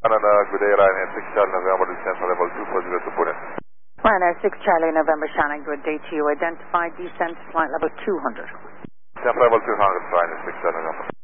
Good day, Ryanair 6 Charlie November, descent for level 240 to Pune. Ryanair 6 Charlie November, Shannon, good day to you. Identified descent flight level 200. Descent level 200, Ryanair 6 Charlie November.